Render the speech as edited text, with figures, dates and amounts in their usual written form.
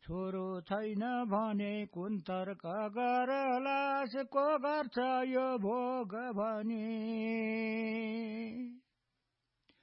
छोरो छैन भने कुन तर्क गरलास को गर्छ यो भोग भनी